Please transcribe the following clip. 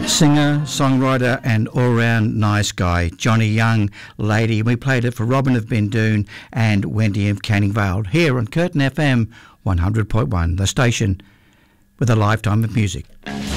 Singer, songwriter and all-round nice guy, Johnny Young, Lady. We played it for Robin of Bendoon and Wendy of Canning Vale here on Curtin FM 100.1, the station with a lifetime of music.